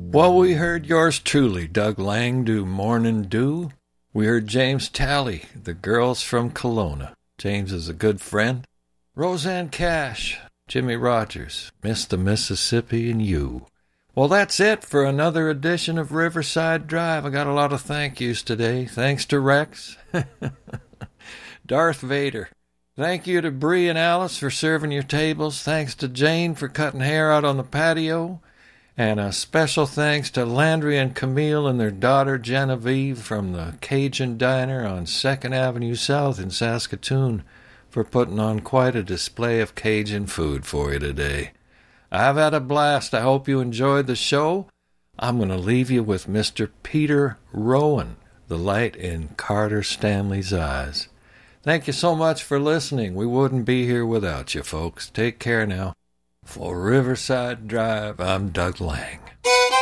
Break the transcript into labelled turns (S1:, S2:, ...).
S1: Well, we heard yours truly, Doug Lang, do Morning Dew. We heard James Talley, The Girls from Kelowna. James is a good friend. Roseanne Cash, Jimmy Rogers, Miss the Mississippi, and you. Well, that's it for another edition of Riverside Drive. I got a lot of thank yous today. Thanks to Rex. Darth Vader. Thank you to Bree and Alice for serving your tables. Thanks to Jane for cutting hair out on the patio. And a special thanks to Landry and Camille and their daughter Genevieve from the Cajun Diner on 2nd Avenue South in Saskatoon for putting on quite a display of Cajun food for you today. I've had a blast. I hope you enjoyed the show. I'm going to leave you with Mr. Peter Rowan, The Light in Carter Stanley's Eyes. Thank you so much for listening. We wouldn't be here without you, folks. Take care now. For Riverside Drive, I'm Doug Lang.